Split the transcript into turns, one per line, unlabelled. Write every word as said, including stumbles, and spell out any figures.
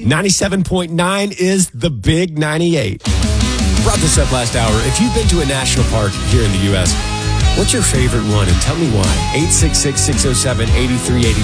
ninety-seven point nine is the Big ninety-eight.
Brought this up last hour. If you've been to a national park here in the U S, what's your favorite one? And tell me why. eight six six, six oh seven, eight three eight